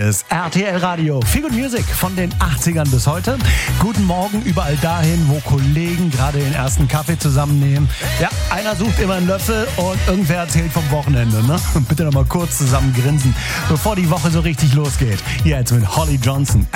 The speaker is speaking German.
ist RTL Radio. Feel Good Music von den 80ern bis heute. Guten Morgen überall dahin, wo Kollegen gerade den ersten Kaffee zusammennehmen. Ja, einer sucht immer einen Löffel und irgendwer erzählt vom Wochenende, ne? Und bitte noch mal kurz zusammen grinsen, bevor die Woche so richtig losgeht. Hier jetzt mit Holly Johnson,